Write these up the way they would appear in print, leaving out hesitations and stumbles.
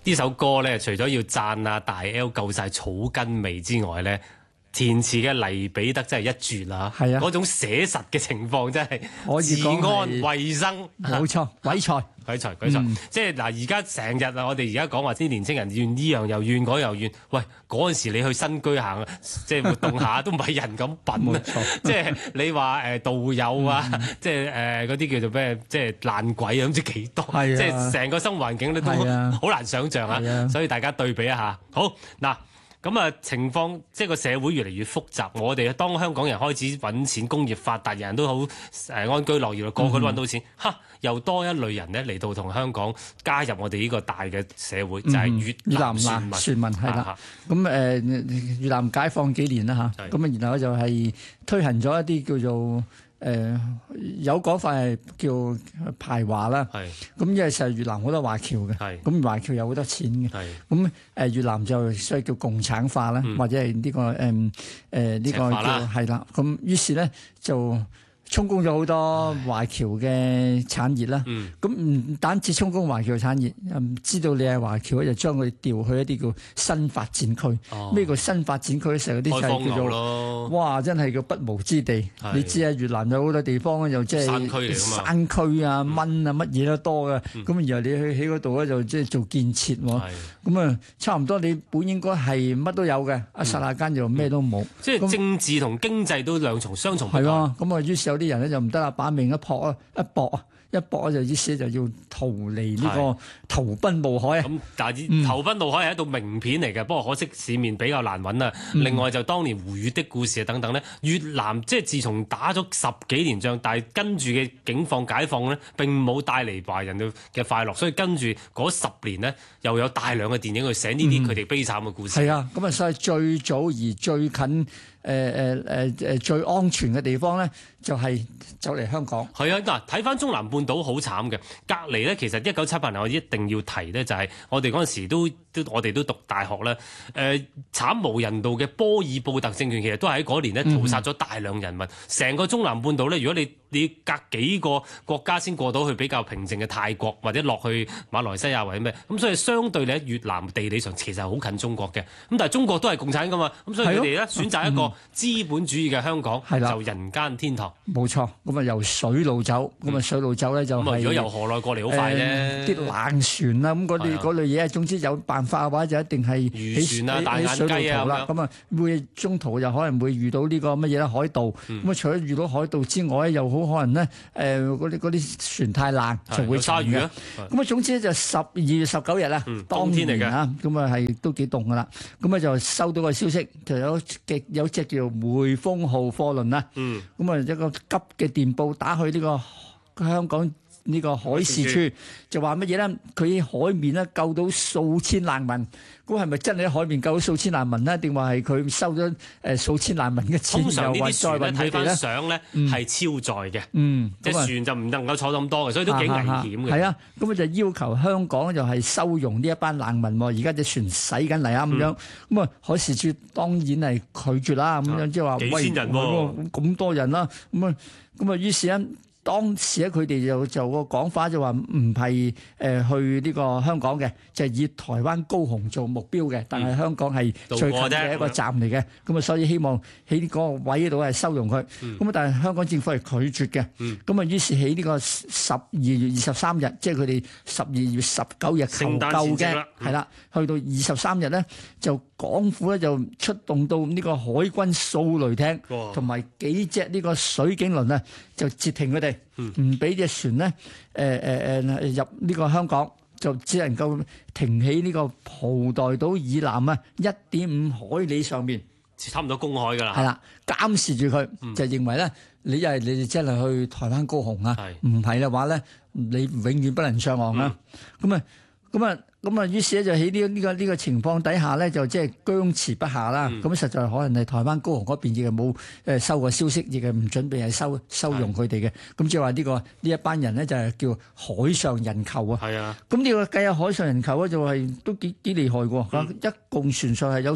呢首歌咧，除咗要讚啊大 L 夠晒草根味之外咧，填詞嘅黎彼得真係一絕啦！ 係啊， 嗰種寫實嘅情況真係治可以講安係衛生， 冇錯，鬼才。 鬼才，即係嗱，而家成日啊，我哋而家講話啲年青人怨呢樣又怨嗰又怨，喂，嗰陣時你去新居行，即係活動下都唔係人咁品啊！即係你話道友啊，即係嗰啲叫做咩，即係爛鬼啊，唔知幾多，即係成個生活環境咧都好難想像啊！所以大家對比一下，好嗱。咁啊，情況即係個社會越嚟越複雜。我哋當香港人開始揾錢、工業發達，人人都好安居樂業啦，個個都揾到錢。又多一類人咧嚟到同香港加入我哋呢個大嘅社會，就係越南船民係啦。咁越南解放幾年啦嚇，咁啊然後就係推行咗一啲叫做有講法係叫排華啦。咁因為實越南好多華僑嘅，咁華僑有好多錢嘅。咁越南就所以叫共產化啦，或者係呢個呢個叫係啦。咁於是咧就充公咗好多華僑嘅產業啦，咁唔單止充公華僑嘅產業，知道你係華僑咧，就將佢調去一啲叫新發展區。咩叫新發展區嘅時候，嗰啲就係叫做哇，真係叫不毛之地。你知啊，越南有好多地方又即係山區啊、蚊啊乜嘢都多嘅，咁然後你去喺嗰度咧就即係做建設喎。咁啊，差唔多你本應該係乜都有嘅，一剎那間就咩都冇。 即係政治同經濟都雙重。 係啊，咁啊，於是有啲人咧就唔得啦，把命一搏就於是就要逃離呢個投奔怒海啊！ 咁但係投奔怒海係一道名片嚟嘅，不過可惜市面比較難揾啊。另外就當年胡越的故事啊等等咧，越南即係自從打咗10幾年仗，但係跟住嘅境況解放咧並冇帶嚟華人嘅快樂，所以跟住嗰10年呢，又有大量嘅電影去寫呢啲佢哋悲慘嘅故事。 係啊，咁啊，所以最早而最近最安全嘅地方咧，就係走嚟香港。 係啊，嗱，睇翻中南半島好慘嘅，隔離咧，其實1978年我一定要提咧，就係我哋嗰陣時我哋都讀大學啦。慘無人道嘅波爾布特政權其實都係喺嗰年咧屠殺咗大量人民。成個中南半島咧，如果你隔幾個國家先過到去比較平靜嘅泰國，或者落去馬來西亞或者咩，咁所以相對你喺越南地理上其實係好近中國嘅。咁但係中國都係共產噶嘛，咁所以佢哋咧選擇一個資本主義嘅香港，就人間天堂。 冇錯，咁啊由水路走，咁啊水路走咧就係如果由河內過嚟好快啫， 啲冷船啦，咁嗰類嘢，總之有辦法嘅話就一定係漁船啊、大眼雞啊啦。 咁啊會中途又可能會遇到呢個乜嘢咧海盜，咁啊除咗遇到海盜之外，又好可能咧嗰啲船太爛就會沉嘅。咁啊總之咧就12月19日啦，當天嚟嘅嚇，咁啊係都幾凍噶啦。咁啊就收到個消息，就有隻叫匯豐號貨輪啦。咁啊一個急嘅電報打去呢個香港呢個海事處，就話乜嘢咧？佢喺海面咧救到數千難民，咁係咪真係喺海面救到數千難民咧？定話係佢收咗數千難民嘅錢？ 通常呢啲船咧睇翻相咧係超載嘅，即係船就唔能夠坐咁多嘅，所以都幾危險嘅。 係啊，咁啊就要求香港就係收容呢一班難民喎。而家隻船駛緊嚟啊，咁樣咁啊海事處當然係拒絕啦。咁樣即係話幾千人喎， 咁多人啦，咁啊於是咧。當時咧，佢哋就個講法就話唔係去呢個香港嘅，就係以台灣高雄做目標嘅。但係香港係最近嘅一個站嚟嘅，咁啊，所以希望喺呢個位度係收容佢。咁啊，但係香港政府係拒絕嘅。咁啊，於是喺呢個12月23日，即係佢哋12月19日求救嘅，係啦，去到23日咧，就港府咧就出動到呢個海軍掃雷艇同埋幾隻呢個水警輪啊，就截停佢哋。唔俾隻船咧，入呢個香港，就只能夠停喺呢個蒲台島以南啊1.5海里上面， 差唔多公海㗎啦。 係啦，監視住佢，就認為咧，你哋真係去台灣高雄啊，唔係嘅話咧，你永遠不能上岸啊。咁啊，於是咧就喺呢個情況底下咧，就即係僵持不下啦。咁實在可能係台灣高雄嗰邊亦係冇收過消息，亦係唔準備係收容佢哋嘅。咁即係話呢一班人咧就係叫海上人球啊。係啊。咁呢個計下海上人球咧就係都幾厲害喎。一共船上係有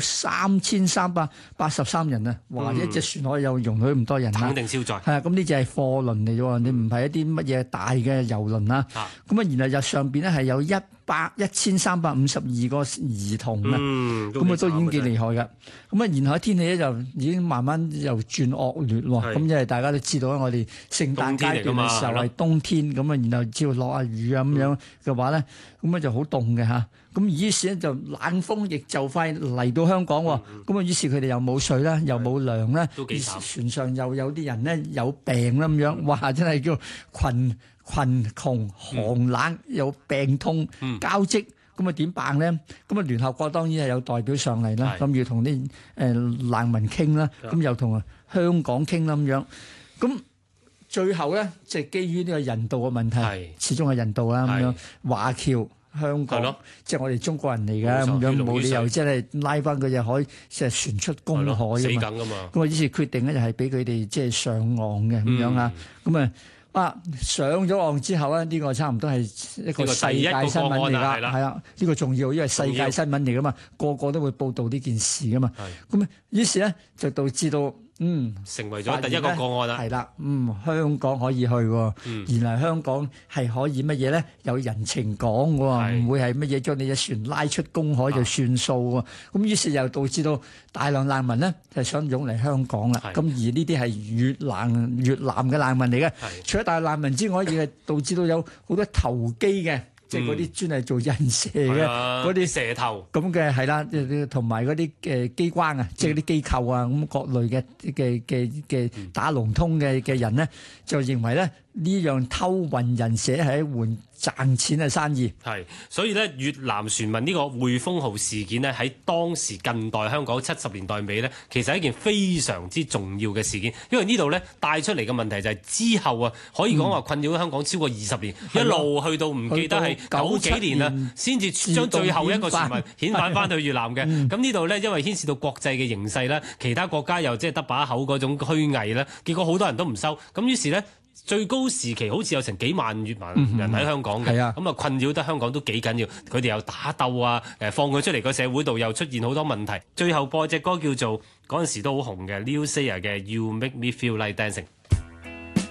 3383人啊，或者一隻船可以有容許咁多人啦。 肯定超載。 係啊，咁呢隻係貨輪嚟啫，你唔係一啲乜嘢大嘅遊輪啦。咁啊，然後就上邊咧係有1000 1352個兒童啊，咁都已經幾厲害㗎。咁啊，然後天氣咧就已經慢慢又轉惡劣喎。咁因為大家都知道我哋聖誕階段嘅時候係冬天，咁啊，然後只要落下雨啊咁樣嘅話咧，咁啊就好凍嘅嚇。咁於是咧就冷風亦就快嚟到香港喎。咁啊，於是佢哋又冇水啦，又冇糧啦，船上又有啲人咧有病啦咁樣，哇！真係叫群窮寒冷有病痛交織，咁啊點辦咧？咁啊聯合國當然係有代表上嚟啦，咁要同啲難民傾啦，咁又同香港傾啦咁樣。咁最後咧，即係基於呢個人道嘅問題，始終係人道啦咁樣。華僑香港，即係我哋中國人嚟㗎，咁樣冇理由即係拉翻佢就可以即係船出公海㗎嘛。咁啊，於是決定咧就係俾佢哋即係上岸嘅咁樣啊。咁啊上咗岸之後咧，呢個差唔多係一個世界新聞嚟㗎，係啦，呢個重要，因為世界新聞嚟㗎嘛，個個都會報導呢件事㗎嘛。咁於是咧就導致到成為咗第一個個案啦。 係啦，香港可以去喎。原來香港係可以乜嘢咧？有人情講喎，唔會係乜嘢將你隻船拉出公海就算數喎。咁於是又導致到大量難民咧，就想湧嚟香港啦。咁而呢啲係越南嘅難民嚟嘅。除咗大難民之外，亦係導致到有好多投機嘅。即係嗰啲專係做印蛇嘅嗰啲蛇頭咁嘅係啦，同埋嗰啲機關啊，即係啲機構啊，咁各類嘅打龍通嘅人咧，就認為咧呢樣偷運人蛇係一門賺錢嘅生意。 係，所以咧越南船民呢個匯豐號事件呢，喺當時近代香港70年代尾呢，其實係一件非常之重要嘅事件，因為呢度咧帶出嚟嘅問題就係之後啊，可以講話困擾香港超過20年，一路去到唔記得係90幾年啦，先至將最後一個船民遣返翻去越南嘅。咁呢度咧，因為牽涉到國際嘅形勢啦，其他國家又即係得把口嗰種虛偽啦，結果好多人都唔收。咁於是咧，最高時期好似有成幾萬越南人喺香港嘅，咁啊困擾得香港都幾緊要。佢哋又打鬥啊，放佢出嚟個社會度又出現好多問題。最後播隻歌叫做嗰陣時都好紅嘅 Liu Sayer 嘅 You Make Me Feel Like Dancing。